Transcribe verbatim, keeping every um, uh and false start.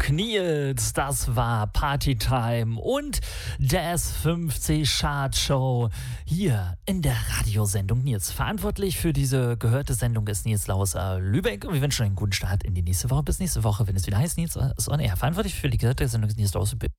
Nils, das war Partytime und der S fünfzig Chartshow hier in der Radiosendung Nils. Verantwortlich für diese gehörte Sendung ist Nils Lauser Lübeck und wir wünschen einen guten Start in die nächste Woche. Bis nächste Woche, wenn es wieder heißt Nils ist on Air. Verantwortlich für die gehörte Sendung ist Nils Lauser Lübeck.